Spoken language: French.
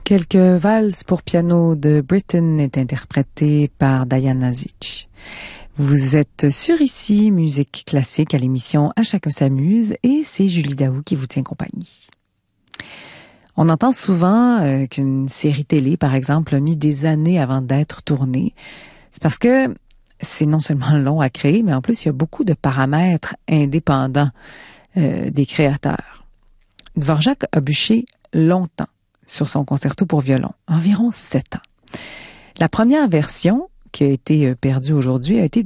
Quelques valses pour piano de Britten est interprété par Diana Zitch. Vous êtes sur ici, Musique classique à l'émission À chacun s'amuse et c'est Julie Daou qui vous tient compagnie. On entend souvent qu'une série télé, par exemple, a mis des années avant d'être tournée. C'est parce que c'est non seulement long à créer, mais en plus, il y a beaucoup de paramètres indépendants des créateurs. Dvorak a bûché longtemps sur son concerto pour violon, environ 7 ans. La première version, qui a été perdue aujourd'hui, a été